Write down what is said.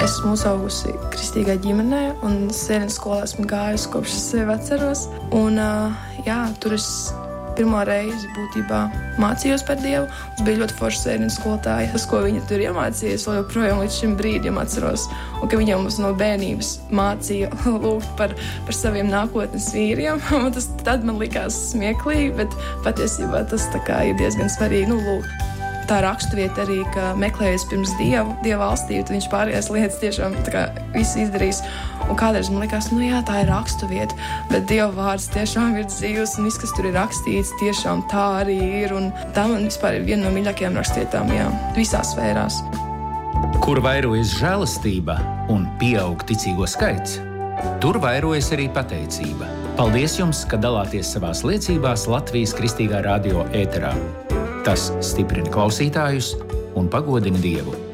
Esmu uzaugusi kristīgā ģimenē un sēnes skolā esmu gājusi kopš es sevi atceros. Un tur es pirmo reizi būtībā mācījos par Dievu. Es biju ļoti forša sēnes skolotāja. Tas, ko viņa tur iemācījies, vēl joprojām līdz šim brīdim atceros. Un ka viņa mums no bērnības mācīja lūgt par saviem nākotnes vīriem. Tad man likās smieklīgi, bet patiesībā tas tā kā ir diezgan svarīgi lūgt. Tā raksturvieta arī, ka meklējies pirms Dieva valstī, tad viņš pārējās lietas tiešām tā kā visu izdarīs. Un kādreiz man likās, tā ir raksturvieta, bet Dieva vārds tiešām ir dzīvs un viss, kas tur ir rakstīts, tiešām tā arī ir. Un tā man vispār ir viena no mīļākajām rakstvietām, visās sfērās. Kur vairojas žēlastība un pieaug ticīgo skaits, tur vairojas arī pateicība. Paldies jums, ka dalāties savās liecībās Latvijas Kristīgā radio ēterā. Tas stiprina klausītājus un pagodina Dievu.